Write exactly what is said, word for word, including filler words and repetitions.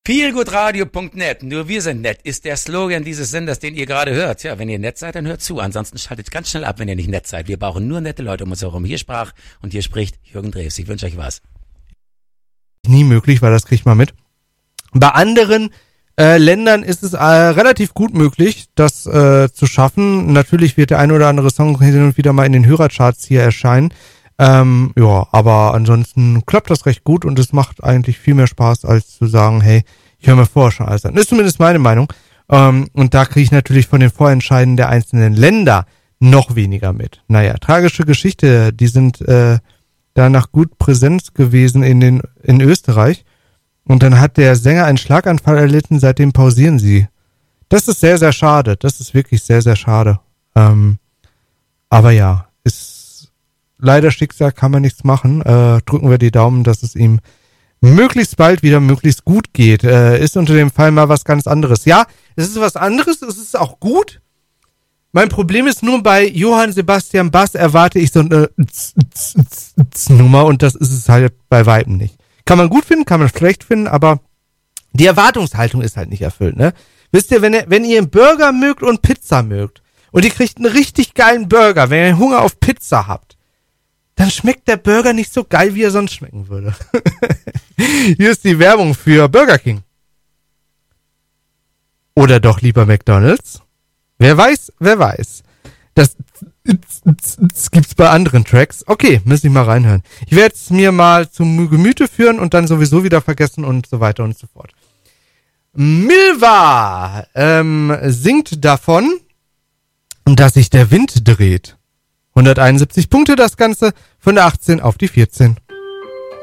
feelgoodradio punkt net, nur wir sind nett, ist der Slogan dieses Senders, den ihr gerade hört. Ja, wenn ihr nett seid, dann hört zu. Ansonsten schaltet ganz schnell ab, wenn ihr nicht nett seid. Wir brauchen nur nette Leute um uns herum. Hier sprach und hier spricht Jürgen Drews. Ich wünsche euch was. Nie möglich, weil das kriegt man mit. Bei anderen äh, Ländern ist es äh, relativ gut möglich, das äh, zu schaffen. Natürlich wird der ein oder andere Song hin und wieder mal in den Hörercharts hier erscheinen. Ähm, ja, aber ansonsten klappt das recht gut und es macht eigentlich viel mehr Spaß, als zu sagen, hey, ich höre mir vorher schon alles an. Das ist zumindest meine Meinung. Ähm, und da kriege ich natürlich von den Vorentscheiden der einzelnen Länder noch weniger mit. Naja, tragische Geschichte, die sind äh, danach gut präsent gewesen in den in Österreich. Und dann hat der Sänger einen Schlaganfall erlitten, seitdem pausieren sie. Das ist sehr, sehr schade. Das ist wirklich sehr, sehr schade. Ähm, aber ja, ist leider Schicksal, kann man nichts machen. Äh, drücken wir die Daumen, dass es ihm möglichst bald wieder möglichst gut geht. Äh, ist unter dem Fall mal was ganz anderes. Ja, es ist was anderes, es ist auch gut. Mein Problem ist nur, bei Johann Sebastian Bach erwarte ich so eine Nummer und das ist es halt bei Weitem nicht. Kann man gut finden, kann man schlecht finden, aber die Erwartungshaltung ist halt nicht erfüllt, ne? Wisst ihr, wenn ihr, wenn ihr einen Burger mögt und Pizza mögt und ihr kriegt einen richtig geilen Burger, wenn ihr Hunger auf Pizza habt, dann schmeckt der Burger nicht so geil, wie er sonst schmecken würde. Hier ist die Werbung für Burger King. Oder doch lieber McDonald's? Wer weiß, wer weiß. Das, das gibt's bei anderen Tracks. Okay, müssen ich mal reinhören. Ich werde es mir mal zum Gemüte führen und dann sowieso wieder vergessen und so weiter und so fort. Milva ähm, singt davon, dass sich der Wind dreht. hunderteinundsiebzig Punkte das Ganze, von der achtzehn auf die vierzehn.